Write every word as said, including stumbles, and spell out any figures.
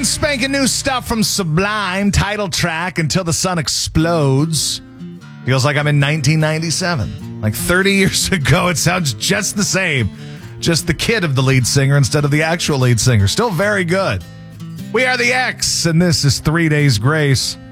Brand spanking new stuff from Sublime, title track Until the Sun Explodes. Feels like I'm in nineteen ninety-seven. Like thirty years ago, it sounds just the same. Just the kid of the lead singer instead of the actual lead singer. Still very good. We are the X, and this is Three Days Grace.